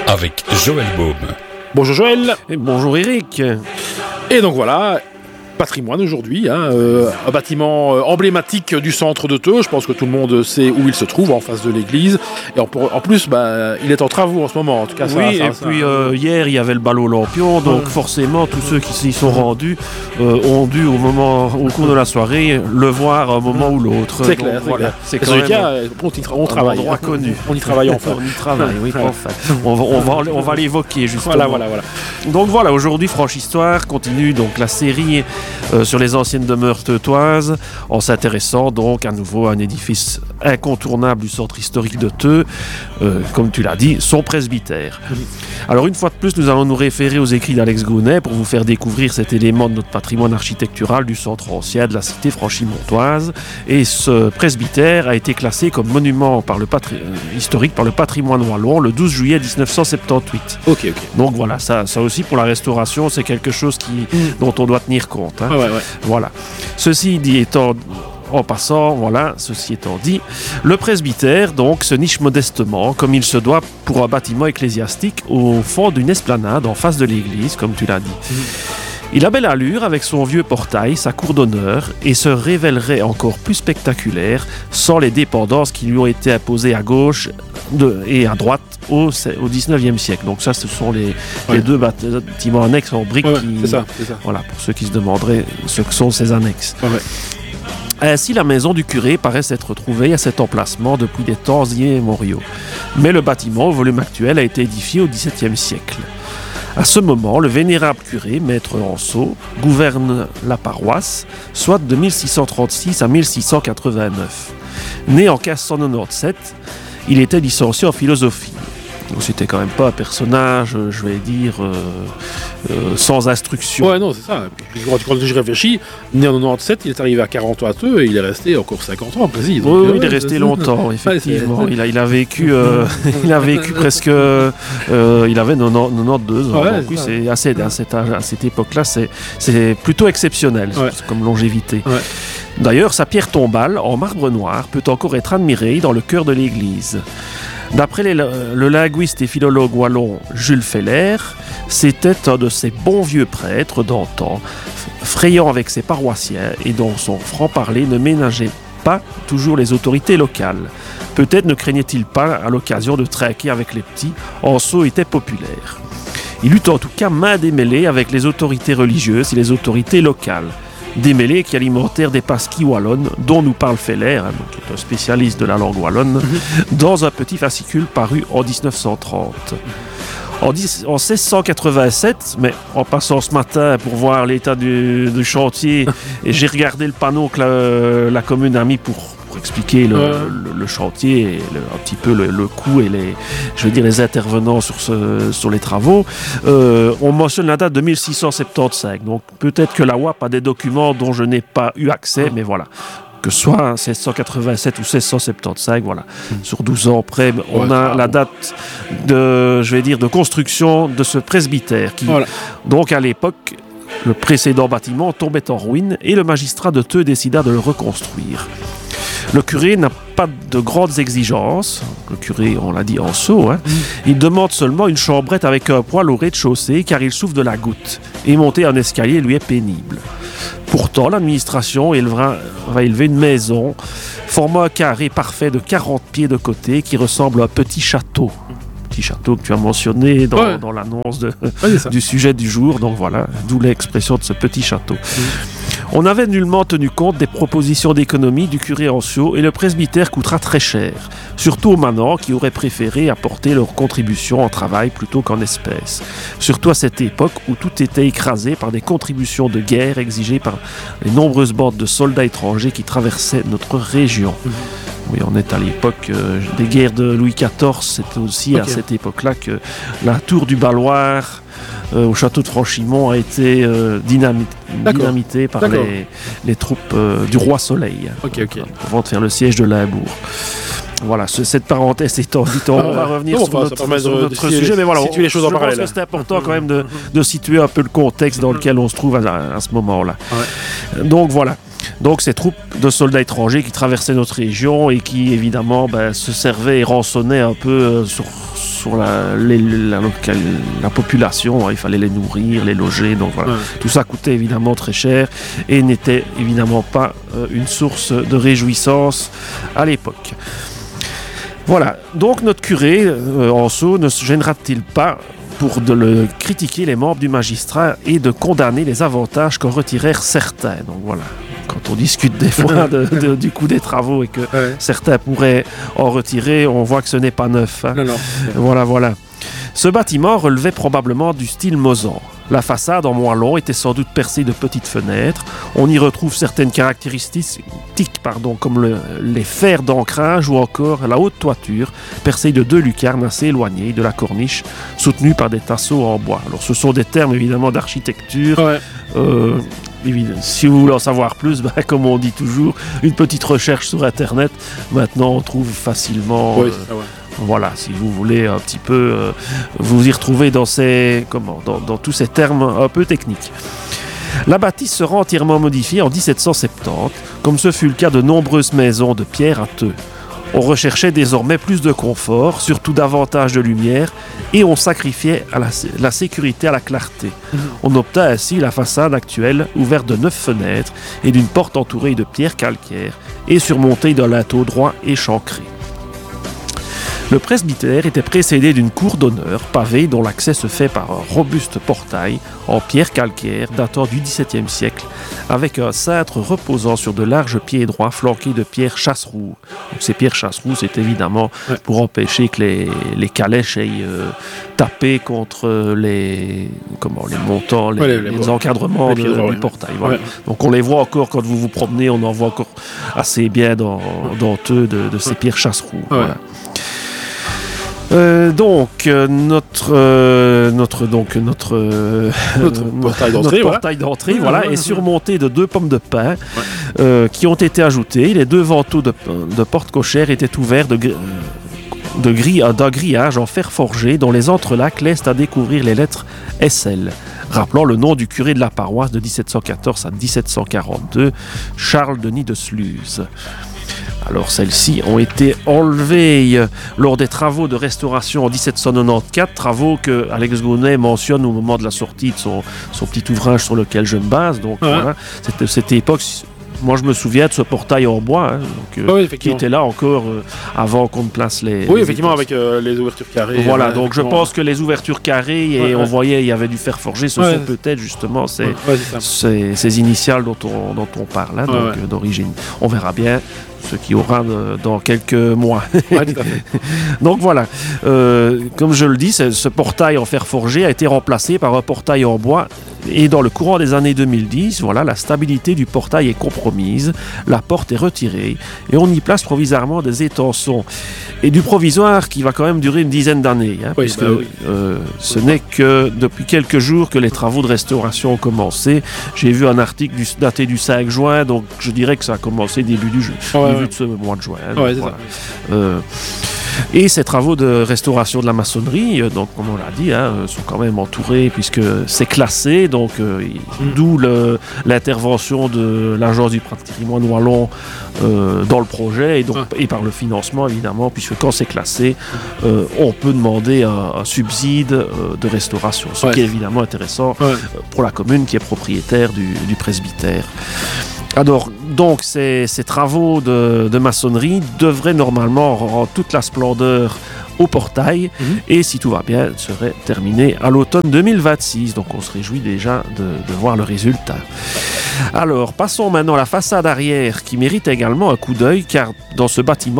avec Joël Baume. Bonjour Joël. Et bonjour Eric. Et donc voilà, patrimoine aujourd'hui, un bâtiment emblématique du centre de Theux. Je pense que tout le monde sait où il se trouve, en face de l'église. Et en plus, il est en travaux en ce moment. En tout cas, hier, il y avait le bal Olympion, donc forcément, tous ceux qui s'y sont rendus ont dû, au cours de la soirée, le voir à un moment ou l'autre. C'est clair, donc, voilà. C'est quand même on travaille. Un endroit connu. On y travaille enfin. On y travaille, oui, enfin. On va l'évoquer, justement. Voilà. Donc voilà, aujourd'hui, Franche Histoire continue donc la série sur les anciennes demeures theutoises, en s'intéressant donc à nouveau à un édifice incontournable du centre historique de Theux, comme tu l'as dit, son presbytère. Alors une fois de plus, nous allons nous référer aux écrits d'Alex Gounet pour vous faire découvrir cet élément de notre patrimoine architectural du centre ancien de la cité franchimontoise. Et ce presbytère a été classé comme monument historique par le patrimoine wallon le 12 juillet 1978. Ok. Donc voilà, ça aussi pour la restauration, c'est quelque chose dont on doit tenir compte. Ouais. Voilà. Ceci étant dit, le presbytère donc se niche modestement, comme il se doit pour un bâtiment ecclésiastique, au fond d'une esplanade en face de l'église, comme tu l'as dit. Il a belle allure avec son vieux portail, sa cour d'honneur, et se révélerait encore plus spectaculaire sans les dépendances qui lui ont été imposées à gauche et à droite au XIXe siècle. Donc ça, ce sont les deux bâtiments annexes en briques. C'est ça. Voilà, pour ceux qui se demanderaient ce que sont ces annexes. Ouais. Ainsi, la maison du curé paraît s'être trouvée à cet emplacement depuis des temps immémoriaux. Mais le bâtiment, au volume actuel, a été édifié au XVIIe siècle. À ce moment, le vénérable curé, maître Anceau, gouverne la paroisse, soit de 1636 à 1689. Né en 1597, il était licencié en philosophie. Donc c'était quand même pas un personnage, je vais dire, sans instruction. Ouais, non, c'est ça. Quand je réfléchis, né en 97, il est arrivé à 40 ans à Theux et il est resté encore 50 ans précis. Oui, il est resté longtemps, effectivement. Il a vécu, il a vécu presque, il avait 92 ans. Ouais, donc oui, c'est à cette époque-là, c'est plutôt exceptionnel comme longévité. Ouais. D'ailleurs, sa pierre tombale en marbre noir peut encore être admirée dans le chœur de l'église. D'après le linguiste et philologue wallon Jules Feller, c'était un de ces bons vieux prêtres d'antan, frayant avec ses paroissiens et dont son franc-parler ne ménageait pas toujours les autorités locales. Peut-être ne craignait-il pas, à l'occasion de trinquer avec les petits, Anceau était populaire. Il eut en tout cas main démêlée avec les autorités religieuses et les autorités locales. Démêlés qui alimentèrent des pasquilles wallonnes dont nous parle Feller, qui est un spécialiste de la langue wallonne, dans un petit fascicule paru en 1930. En 1687, mais en passant ce matin pour voir l'état du chantier, et j'ai regardé le panneau que la commune a mis pour expliquer le chantier, et un petit peu le coût et les intervenants sur les travaux. On mentionne la date de 1675, donc peut-être que la WAP a des documents dont je n'ai pas eu accès, mais voilà. Que ce soit 1687 ou 1675, voilà. Sur 12 ans près, on a la date de construction de ce presbytère qui, donc à l'époque, le précédent bâtiment tombait en ruine et le magistrat de Theux décida de le reconstruire. Le curé n'a pas de grandes exigences. Le curé, on l'a dit, Anceau. Il demande seulement une chambrette avec un poêle au rez-de-chaussée car il souffre de la goutte. Et monter un escalier lui est pénible. Pourtant, l'administration va élever une maison formant un carré parfait de 40 pieds de côté qui ressemble à un petit château. Petit château que tu as mentionné dans l'annonce du sujet du jour. Donc voilà, d'où l'expression de ce petit château. On n'avait nullement tenu compte des propositions d'économie du curé Anceau et le presbytère coûtera très cher, surtout aux manants qui auraient préféré apporter leur contribution en travail plutôt qu'en espèces. Surtout à cette époque où tout était écrasé par des contributions de guerre exigées par les nombreuses bandes de soldats étrangers qui traversaient notre région. Oui, on est à l'époque des guerres de Louis XIV, c'est aussi à cette époque-là que la tour du Balloir au château de Franchimont a été dynamité par les troupes du roi Soleil avant de faire le siège de Limbourg. Voilà, cette parenthèse étant dite, on va revenir sur notre sujet, mais voilà, situer les choses en parallèle. Je pense que c'est important quand même de situer un peu le contexte dans lequel on se trouve à ce moment-là. Ouais. Donc voilà. Donc ces troupes de soldats étrangers qui traversaient notre région et qui évidemment se servaient et rançonnaient un peu sur la population. Il fallait les nourrir, les loger. Donc voilà. Tout ça coûtait évidemment très cher et n'était évidemment pas une source de réjouissance à l'époque. Voilà, donc notre curé, Anseau, ne se gênera-t-il pas pour de le critiquer les membres du magistrat et de condamner les avantages qu'en retirèrent certains. Donc voilà, quand on discute des fois du coût des travaux et que certains pourraient en retirer, on voit que ce n'est pas neuf. Hein. Non. Voilà. Ce bâtiment relevait probablement du style Mozan. La façade en moellon était sans doute percée de petites fenêtres. On y retrouve certaines caractéristiques comme les fers d'ancrage ou encore la haute toiture percée de 2 lucarnes assez éloignées de la corniche, soutenues par des tasseaux en bois. Alors ce sont des termes évidemment d'architecture. Si vous voulez en savoir plus, comme on dit toujours, une petite recherche sur Internet. Maintenant, on trouve facilement... Voilà, si vous voulez un petit peu vous y retrouver dans tous ces termes un peu techniques. La bâtisse sera entièrement modifiée en 1770, comme ce fut le cas de nombreuses maisons de pierre à Theux. On recherchait désormais plus de confort, surtout davantage de lumière, et on sacrifiait à la sécurité à la clarté. On obtint ainsi la façade actuelle, ouverte de 9 fenêtres et d'une porte entourée de pierres calcaires et surmontée d'un linteau droit échancré. Le presbytère était précédé d'une cour d'honneur pavée dont l'accès se fait par un robuste portail en pierre calcaire datant du XVIIe siècle, avec un cintre reposant sur de larges pieds droits flanqués de pierres chasse-roue. Donc ces pierres chasse-roue, c'est évidemment pour empêcher que les calèches aillent taper contre les montants, les encadrements du portail. Voilà. Donc on les voit encore quand vous vous promenez, on en voit encore assez bien dans Theux de ces pierres chasse-roue. Voilà. Notre portail d'entrée, est surmonté de 2 pommes de pin qui ont été ajoutées. Les 2 vantaux de porte cochère étaient ouverts d'un grillage en fer forgé dont les entrelacs laissent à découvrir les lettres SL, rappelant le nom du curé de la paroisse de 1714 à 1742, Charles Denis de Sluze. Alors celles-ci ont été enlevées lors des travaux de restauration en 1794, travaux que Alex Gonnet mentionne au moment de la sortie de son petit ouvrage sur lequel je me base. Donc voilà, cette époque, moi je me souviens de ce portail en bois, qui était là encore avant qu'on ne place les... Oui, effectivement, avec les ouvertures carrées. Voilà, donc je pense que les ouvertures carrées, et on voyait, il y avait du fer forgé, ce sont peut-être justement ces initiales dont on parle, d'origine. On verra bien ce qui aura dans quelques mois. Donc voilà, comme je le dis, ce portail en fer forgé a été remplacé par un portail en bois, et dans le courant des années 2010, la stabilité du portail est compromise, la porte est retirée et on y place provisoirement des étançons, et du provisoire qui va quand même durer une dizaine d'années, puisque ce n'est que depuis quelques jours que les travaux de restauration ont commencé. J'ai vu un article daté du 5 juin, donc je dirais que ça a commencé début de ce mois de juin. Et ces travaux de restauration de la maçonnerie, donc comme on l'a dit, sont quand même entourés, puisque c'est classé, donc d'où l'intervention de l'agence du patrimoine wallon dans le projet, et par le financement évidemment, puisque quand c'est classé, on peut demander un subside de restauration, ce qui est évidemment intéressant pour la commune qui est propriétaire du presbytère. Alors, donc, ces travaux de maçonnerie devraient normalement rendre toute la splendeur au portail, et si tout va bien, seraient terminés à l'automne 2026. Donc, on se réjouit déjà de voir le résultat. Alors, passons maintenant à la façade arrière, qui mérite également un coup d'œil, car dans ce bâtiment,